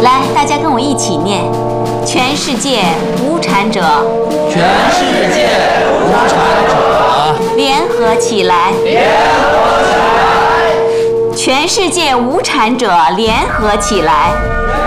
来，大家跟我一起念：全世界无产者， 全世界无产者， 联合起来， 联合起来， 全世界无产者联合起来，